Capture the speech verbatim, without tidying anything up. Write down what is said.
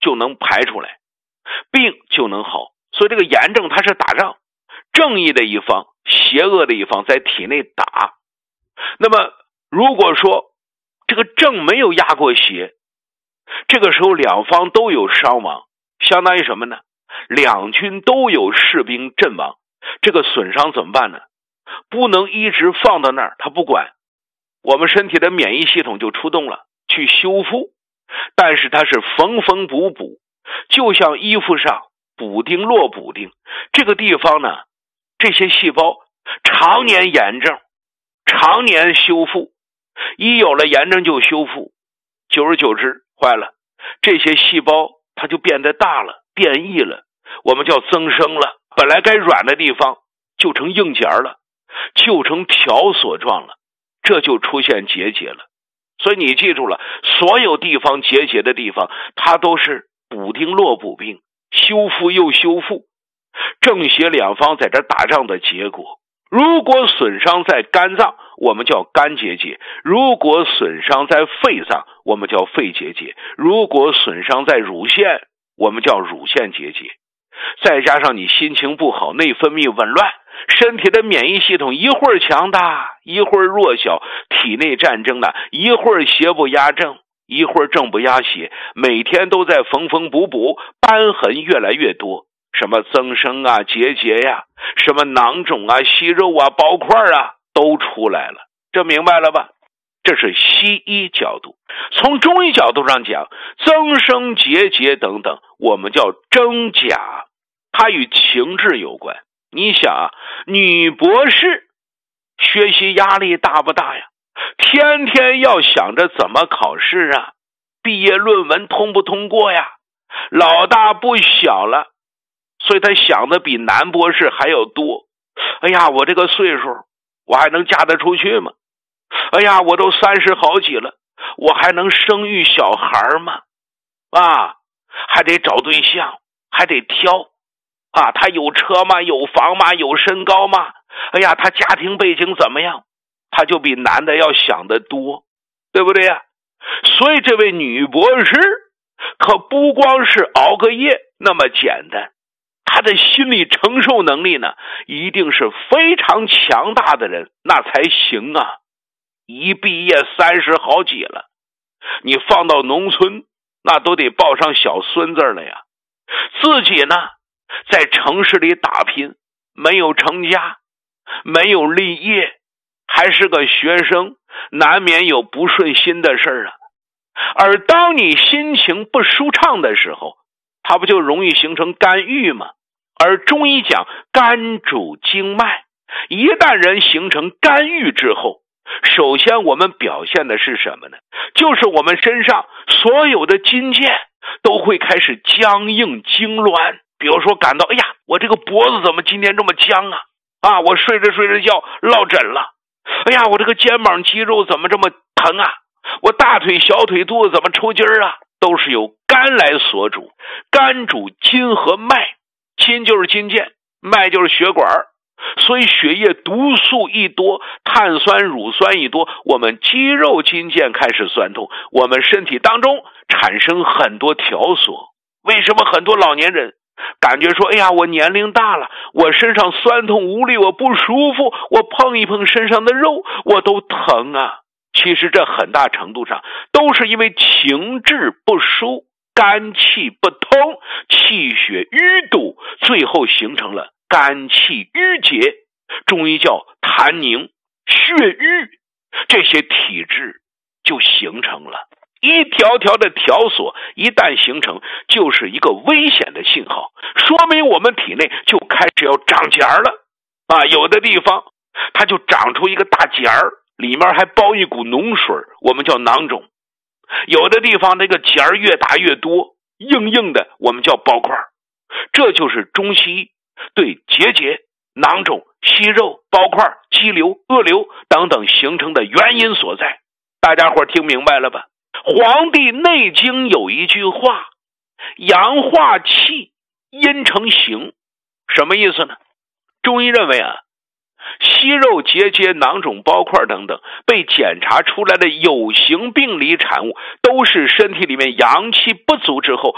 就能排出来，病就能好。所以这个炎症它是打仗，正义的一方，邪恶的一方在体内打。那么如果说这个正没有压过邪，这个时候两方都有伤亡，相当于什么呢？两军都有士兵阵亡，这个损伤怎么办呢？不能一直放到那儿，他不管，我们身体的免疫系统就出动了去修复，但是它是缝缝补补，就像衣服上补丁落补丁，这个地方呢，这些细胞常年炎症，常年修复，一有了炎症就修复，久而久之坏了，这些细胞它就变得大了，变异了，我们叫增生了，本来该软的地方就成硬结了，就成条索状了，这就出现结节了。所以你记住了，所有地方结节的地方，它都是补丁落补丁，修复又修复，正邪两方在这打仗的结果。如果损伤在肝脏，我们叫肝结节；如果损伤在肺脏，我们叫肺结节；如果损伤在乳腺，我们叫乳腺结节。再加上你心情不好，内分泌紊乱，身体的免疫系统一会儿强大，一会儿弱小，体内战争呢，一会儿邪不压正，一会儿正不压邪，每天都在缝缝补补，瘢痕越来越多，什么增生啊、结节呀、啊，什么囊肿啊、息肉啊、包块啊，都出来了。这明白了吧？这是西医角度。从中医角度上讲，增生、结节等等，我们叫真假，它与情志有关。你想啊，女博士学习压力大不大呀？天天要想着怎么考试啊，毕业论文通不通过呀，老大不小了，所以他想的比男博士还要多。哎呀，我这个岁数，我还能嫁得出去吗？哎呀，我都三十好几了，我还能生育小孩吗？啊，还得找对象，还得挑啊，他有车吗？有房吗？有身高吗？哎呀，他家庭背景怎么样？他就比男的要想得多，对不对呀？所以这位女博士可不光是熬个夜那么简单，她的心理承受能力呢，一定是非常强大的人，那才行啊。一毕业三十好几了，你放到农村，那都得抱上小孙子了呀。自己呢，在城市里打拼，没有成家，没有立业，还是个学生，难免有不顺心的事啊。而当你心情不舒畅的时候，它不就容易形成肝郁吗？而中医讲肝主经脉，一旦人形成肝郁之后，首先我们表现的是什么呢？就是我们身上所有的筋腱都会开始僵硬痉挛。比如说感到，哎呀，我这个脖子怎么今天这么僵啊？啊，我睡着睡着觉落枕了。哎呀，我这个肩膀肌肉怎么这么疼啊？我大腿小腿肚子怎么抽筋儿啊？都是由肝来所主。肝主筋和脉，筋就是筋腱，脉就是血管，所以血液毒素一多，碳酸乳酸一多，我们肌肉筋腱开始酸痛，我们身体当中产生很多条索。为什么很多老年人感觉说，哎呀，我年龄大了，我身上酸痛无力，我不舒服，我碰一碰身上的肉我都疼啊。其实这很大程度上都是因为情志不舒，肝气不通，气血淤堵，最后形成了肝气郁结，中医叫痰凝、血瘀，这些体质就形成了。一条条的条索一旦形成，就是一个危险的信号，说明我们体内就开始要长结儿了啊！有的地方它就长出一个大结儿，里面还包一股脓水，我们叫囊肿。有的地方那个结儿越大越多，硬硬的，我们叫包块。这就是中西医对结节、囊肿、息肉、包块、肌瘤、恶瘤等等形成的原因所在。大家伙听明白了吧？黄帝内经有一句话，阳化气，阴成形，什么意思呢？中医认为啊，息肉、结节、囊肿、包块等等被检查出来的有形病理产物，都是身体里面阳气不足之后